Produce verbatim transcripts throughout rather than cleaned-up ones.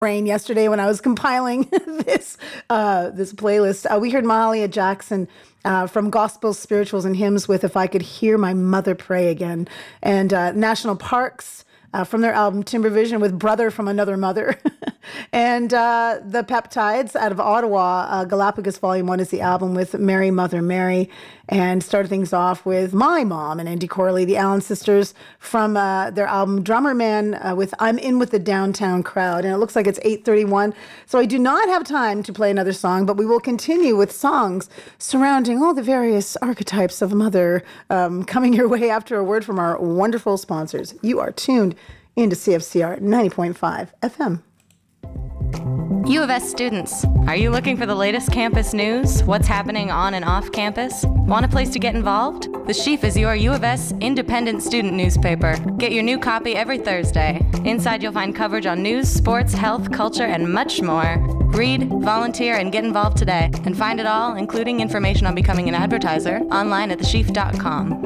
brain yesterday when I was compiling this uh, this playlist. Uh, we heard Mahalia Jackson uh, from Gospels, Spirituals, and Hymns with "If I Could Hear My Mother Pray Again," and uh, National Parks uh, from their album Timber Vision with "Brother from Another Mother," and uh, the Peptides out of Ottawa. uh, Galapagos Volume One is the album with "Mary, Mother Mary," and started things off with "My Mom" and Andy Corley, the Allen Sisters, from uh, their album Drummer Man uh, with "I'm In With the Downtown Crowd." And it looks like it's eight thirty-one, so I do not have time to play another song, but we will continue with songs surrounding all the various archetypes of mother um, coming your way after a word from our wonderful sponsors. You are tuned into C F C R ninety point five F M. U of S students, are you looking for the latest campus news? What's happening on and off campus? Want a place to get involved? The Sheaf is your U of S independent student newspaper. Get your new copy every Thursday. Inside you'll find coverage on news, sports, health, culture, and much more. Read, volunteer, and get involved today. And find it all, including information on becoming an advertiser, online at the sheaf dot com.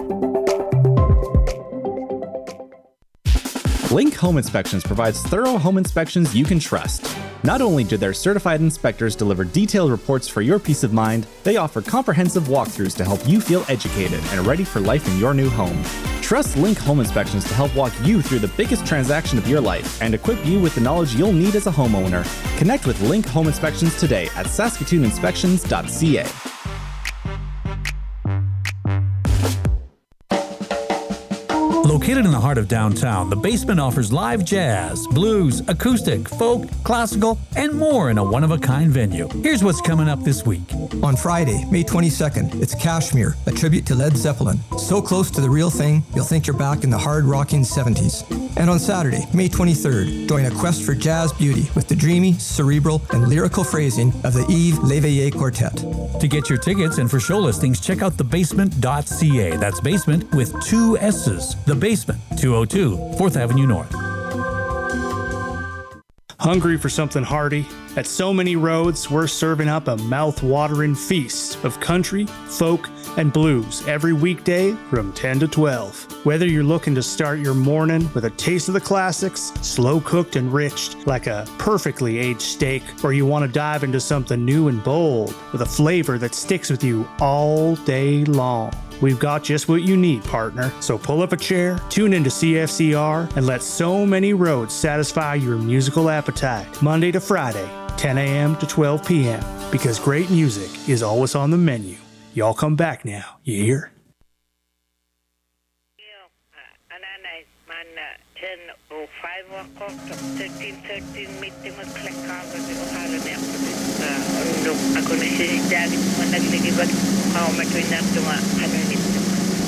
Link Home Inspections provides thorough home inspections you can trust. Not only do their certified inspectors deliver detailed reports for your peace of mind, they offer comprehensive walkthroughs to help you feel educated and ready for life in your new home. Trust Link Home Inspections to help walk you through the biggest transaction of your life and equip you with the knowledge you'll need as a homeowner. Connect with Link Home Inspections today at saskatoon inspections dot c a. Located in the heart of downtown, The Basement offers live jazz, blues, acoustic, folk, classical, and more in a one-of-a-kind venue. Here's what's coming up this week. On Friday, May twenty-second, it's Kashmir, a tribute to Led Zeppelin. So close to the real thing, you'll think you're back in the hard-rocking seventies. And on Saturday, May twenty-third, join a quest for jazz beauty with the dreamy, cerebral, and lyrical phrasing of the Yves Léveillé Quartet. To get your tickets and for show listings, check out the basement dot c a. That's basement with two S's. The Basement, two oh two fourth Avenue North. Hungry for something hearty? At So Many Roads, we're serving up a mouth-watering feast of country, folk, and blues every weekday from ten to twelve. Whether you're looking to start your morning with a taste of the classics, slow-cooked and rich like a perfectly aged steak, or you want to dive into something new and bold with a flavor that sticks with you all day long, we've got just what you need, partner. So pull up a chair, tune into C F C R, and let So Many Roads satisfy your musical appetite. Monday to Friday, ten a.m. to twelve p.m. Because great music is always on the menu. Y'all come back now, you hear? ten oh five o'clock, thirteen thirteen meeting with Klekkawa, the Ohara Network. Ako na siya dahil mo naglilibag, how much we not do, ano nito.